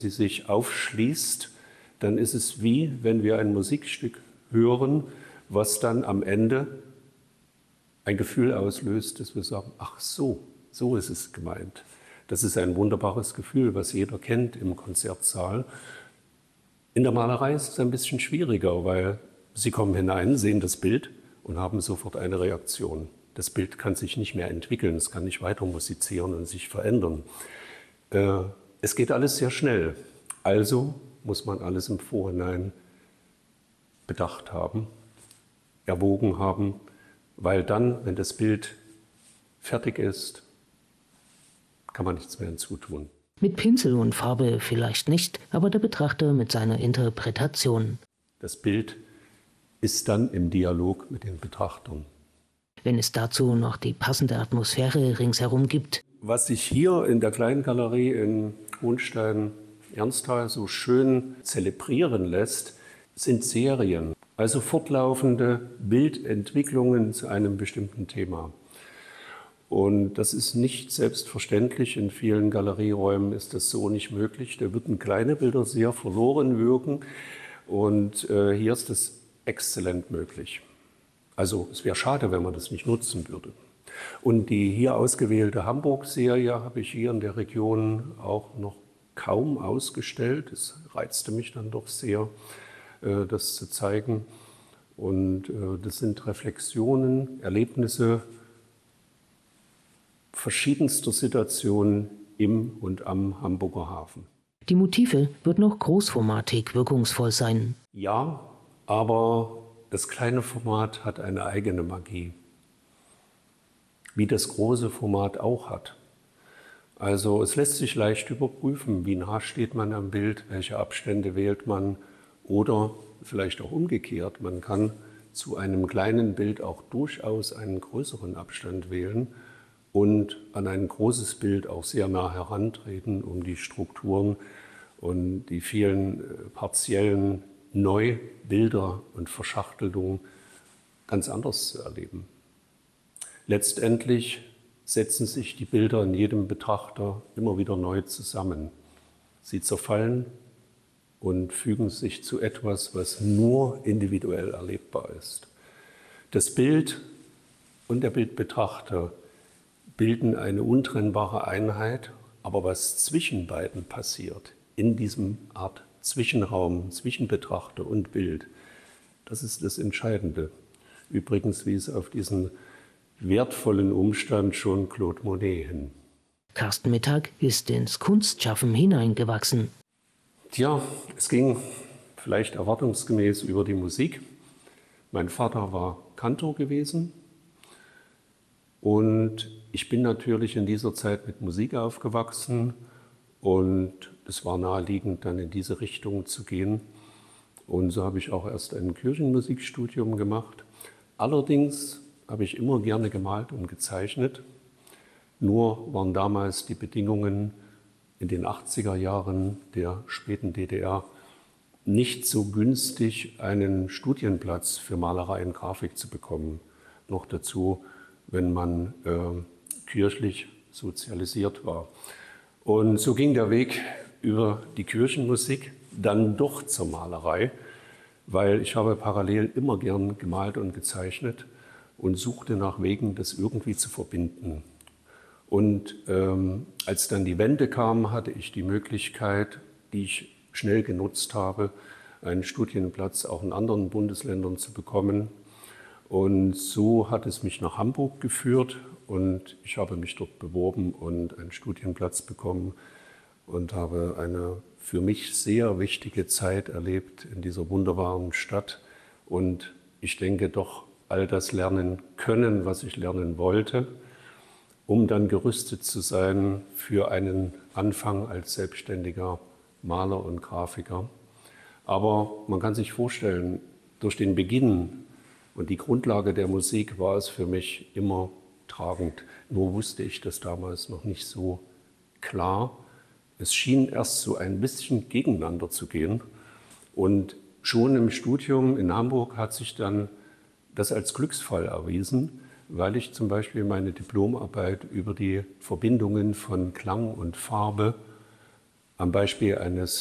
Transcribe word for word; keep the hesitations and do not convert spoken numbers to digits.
sie sich aufschließt, dann ist es wie, wenn wir ein Musikstück hören, was dann am Ende ein Gefühl auslöst, dass wir sagen, ach so, so ist es gemeint. Das ist ein wunderbares Gefühl, was jeder kennt im Konzertsaal. In der Malerei ist es ein bisschen schwieriger, weil Sie kommen hinein, sehen das Bild und haben sofort eine Reaktion. Das Bild kann sich nicht mehr entwickeln, es kann nicht weiter musizieren und sich verändern. Äh, es geht alles sehr schnell, also muss man alles im Vorhinein bedacht haben, erwogen haben, weil dann, wenn das Bild fertig ist, kann man nichts mehr hinzutun. Mit Pinsel und Farbe vielleicht nicht, aber der Betrachter mit seiner Interpretation. Das Bild ist dann im Dialog mit den Betrachtern. Wenn es dazu noch die passende Atmosphäre ringsherum gibt. Was sich hier in der kleinen Galerie in Hohenstein-Ernsthal so schön zelebrieren lässt, sind Serien, also fortlaufende Bildentwicklungen zu einem bestimmten Thema. Und das ist nicht selbstverständlich. In vielen Galerieräumen ist das so nicht möglich. Da würden kleine Bilder sehr verloren wirken. Und äh, hier ist das exzellent möglich. Also es wäre schade, wenn man das nicht nutzen würde. Und die hier ausgewählte Hamburg-Serie habe ich hier in der Region auch noch kaum ausgestellt. Es reizte mich dann doch sehr, äh, das zu zeigen. Und äh, das sind Reflexionen, Erlebnisse verschiedenster Situationen im und am Hamburger Hafen. Die Motive würden auch großformatig wirkungsvoll sein. Ja, aber das kleine Format hat eine eigene Magie, wie das große Format auch hat. Also es lässt sich leicht überprüfen, wie nah steht man am Bild, welche Abstände wählt man oder vielleicht auch umgekehrt. Man kann zu einem kleinen Bild auch durchaus einen größeren Abstand wählen und an ein großes Bild auch sehr nah herantreten, um die Strukturen und die vielen partiellen Neubilder und Verschachtelungen ganz anders zu erleben. Letztendlich setzen sich die Bilder in jedem Betrachter immer wieder neu zusammen. Sie zerfallen und fügen sich zu etwas, was nur individuell erlebbar ist. Das Bild und der Bildbetrachter bilden eine untrennbare Einheit, aber was zwischen beiden passiert, in diesem Art Zwischenraum, zwischen Betrachter und Bild, das ist das Entscheidende. Übrigens wies auf diesen wertvollen Umstand schon Claude Monet hin. Carsten Mittag ist ins Kunstschaffen hineingewachsen. Tja, es ging vielleicht erwartungsgemäß über die Musik. Mein Vater war Kantor gewesen und ich bin natürlich in dieser Zeit mit Musik aufgewachsen und es war naheliegend, dann in diese Richtung zu gehen. Und so habe ich auch erst ein Kirchenmusikstudium gemacht. Allerdings habe ich immer gerne gemalt und gezeichnet. Nur waren damals die Bedingungen in den achtziger Jahren der späten D D R nicht so günstig, einen Studienplatz für Malerei und Grafik zu bekommen. Noch dazu, wenn man äh, kirchlich sozialisiert war. Und so ging der Weg über die Kirchenmusik dann doch zur Malerei, weil ich habe parallel immer gern gemalt und gezeichnet und suchte nach Wegen, das irgendwie zu verbinden. Und ähm, als dann die Wende kam, hatte ich die Möglichkeit, die ich schnell genutzt habe, einen Studienplatz auch in anderen Bundesländern zu bekommen. Und so hat es mich nach Hamburg geführt und ich habe mich dort beworben und einen Studienplatz bekommen und habe eine für mich sehr wichtige Zeit erlebt in dieser wunderbaren Stadt. Und ich denke doch all das lernen können, was ich lernen wollte, um dann gerüstet zu sein für einen Anfang als selbstständiger Maler und Grafiker. Aber man kann sich vorstellen, durch den Beginn und die Grundlage der Musik war es für mich immer tragend. Nur wusste ich das damals noch nicht so klar. Es schien erst so ein bisschen gegeneinander zu gehen. Und schon im Studium in Hamburg hat sich dann das als Glücksfall erwiesen, weil ich zum Beispiel meine Diplomarbeit über die Verbindungen von Klang und Farbe Am Beispiel eines